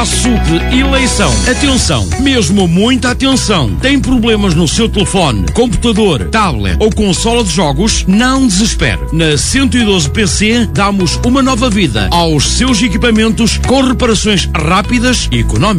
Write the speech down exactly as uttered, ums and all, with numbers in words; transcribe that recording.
espaço de eleição. Atenção, mesmo muita atenção. Tem problemas no seu telefone, computador, tablet ou consola de jogos? Não desespere. Na cento e doze P C damos uma nova vida aos seus equipamentos com reparações rápidas e económicas.